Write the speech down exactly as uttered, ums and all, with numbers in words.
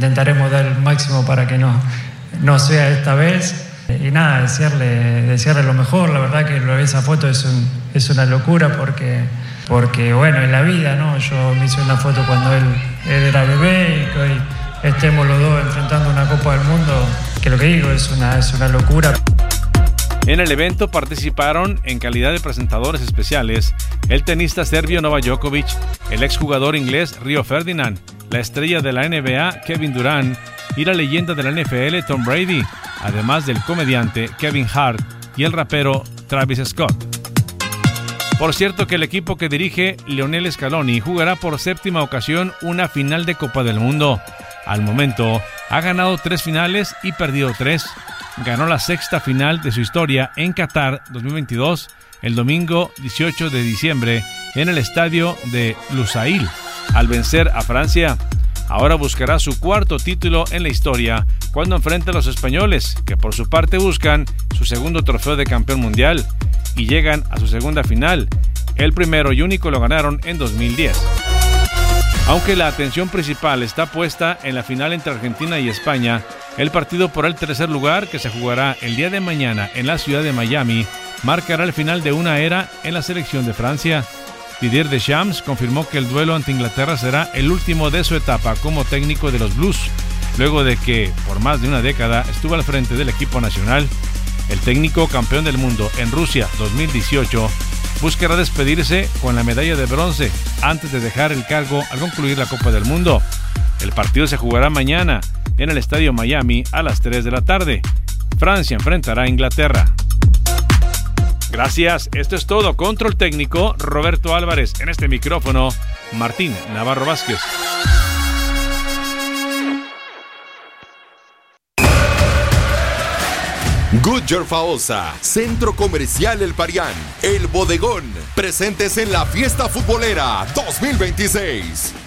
intentaremos dar el máximo para que no, no sea esta vez. Y nada, desearle, desearle lo mejor. La verdad que lo de esa foto es, un, es una locura porque, porque, bueno, en la vida, ¿no? Yo me hice una foto cuando él, él era bebé y que hoy estemos los dos enfrentando una Copa del Mundo, que lo que digo es una, es una locura. En el evento participaron en calidad de presentadores especiales el tenista serbio Novak Djokovic, el exjugador inglés Rio Ferdinand, la estrella de la N B A Kevin Durant y la leyenda de la N F L Tom Brady, además del comediante Kevin Hart y el rapero Travis Scott. Por cierto que el equipo que dirige Lionel Scaloni jugará por séptima ocasión una final de Copa del Mundo. Al momento ha ganado tres finales y perdido tres. Ganó la sexta final de su historia en Qatar dos mil veintidós el domingo dieciocho de diciembre en el estadio de Lusail, al vencer a Francia. Ahora buscará su cuarto título en la historia cuando enfrente a los españoles, que por su parte buscan su segundo trofeo de campeón mundial y llegan a su segunda final. El primero y único lo ganaron en dos mil diez. Aunque la atención principal está puesta en la final entre Argentina y España, el partido por el tercer lugar, que se jugará el día de mañana en la ciudad de Miami, marcará el final de una era en la selección de Francia. Didier Deschamps confirmó que el duelo ante Inglaterra será el último de su etapa como técnico de los Blues, luego de que, por más de una década, estuvo al frente del equipo nacional. El técnico campeón del mundo en Rusia dos mil dieciocho buscará despedirse con la medalla de bronce antes de dejar el cargo al concluir la Copa del Mundo. El partido se jugará mañana en el Estadio Miami a las tres de la tarde. Francia enfrentará a Inglaterra. Gracias, esto es todo. Control técnico, Roberto Álvarez. En este micrófono, Martín Navarro Vázquez. Goodyear Faosa, Centro Comercial El Parián, El Bodegón, presentes en la Fiesta Futbolera dos mil veintiséis.